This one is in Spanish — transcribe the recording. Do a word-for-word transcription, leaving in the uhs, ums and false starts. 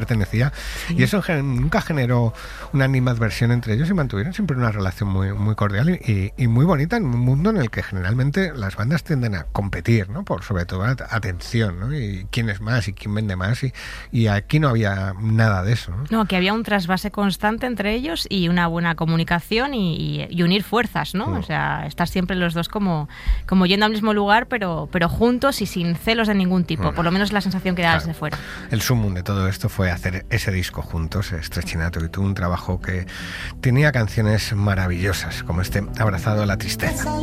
pertenecía, sí. y eso nunca generó una animadversión entre ellos y mantuvieron siempre una relación muy, muy cordial y, y muy bonita en un mundo en el que generalmente las bandas tienden a competir, ¿no? Por sobre todo atención, ¿no? Y quién es más y quién vende más, y, y aquí no había nada de eso, ¿no? No, que había un trasvase constante entre ellos y una buena comunicación y, y unir fuerzas, ¿no? No. O sea, estar siempre los dos como, como yendo al mismo lugar, pero, pero juntos y sin celos de ningún tipo, no. por lo menos la sensación que da claro. desde fuera. El sumum de todo esto fue hacer ese disco juntos, Stretchinato, y tuvo un trabajo que tenía canciones maravillosas, como este Abrazado a la tristeza.